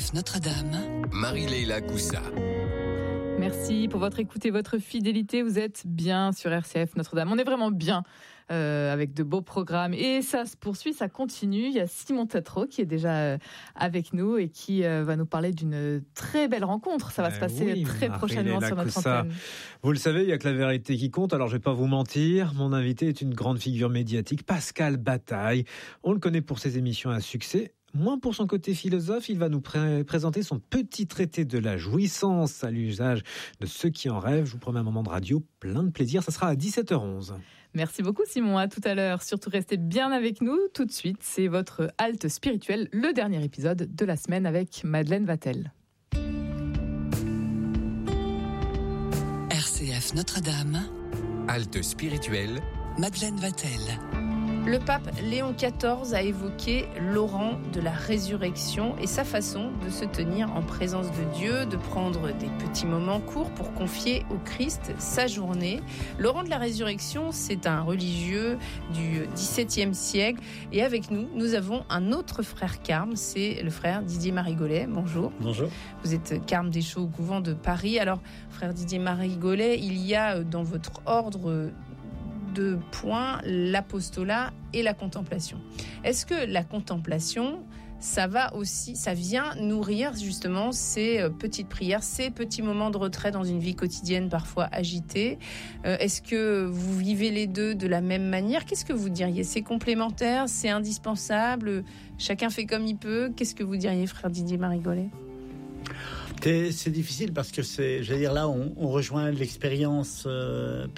RCF Notre-Dame, Marie-Leila Coussa. Merci pour votre écoute et votre fidélité. Vous êtes bien sur RCF Notre-Dame. On est vraiment bien avec de beaux programmes. Et ça se poursuit, ça continue. Il y a Simon Tatro qui est déjà avec nous et qui va nous parler d'une très belle rencontre. Ça va se passer très prochainement sur notre antenne. Vous le savez, il n'y a que la vérité qui compte. Alors je ne vais pas vous mentir. Mon invité est une grande figure médiatique, Pascal Bataille. On le connaît pour ses émissions à succès. Moins pour son côté philosophe, il va nous présenter son petit traité de la jouissance à l'usage de ceux qui en rêvent. Je vous promets un moment de radio plein de plaisir. Ça sera à 17h11. Merci beaucoup Simon, à tout à l'heure. Surtout restez bien avec nous. Tout de suite, c'est votre halte spirituelle, le dernier épisode de la semaine avec Madeleine Vatel. RCF Notre-Dame, Halte spirituelle, Madeleine Vatel. Le pape Léon XIV a évoqué l'orant de la résurrection et sa façon de se tenir en présence de Dieu, de prendre des petits moments courts pour confier au Christ sa journée. L'orant de la résurrection, c'est un religieux du XVIIe siècle. Et avec nous, nous avons un autre frère carme, c'est le frère Didier Marigolet. Bonjour. Bonjour. Vous êtes carme des Chaux au couvent de Paris. Alors, frère Didier Marigolet, il y a dans votre ordre deux points, l'apostolat et la contemplation. Est-ce que la contemplation, ça vient nourrir justement ces petites prières, ces petits moments de retrait dans une vie quotidienne parfois agitée? Est-ce que vous vivez les deux de la même manière? Qu'est-ce que vous diriez? C'est complémentaire? C'est indispensable? Chacun fait comme il peut? Qu'est-ce que vous diriez, frère Didier Marigolet? C'est difficile parce que là, on rejoint l'expérience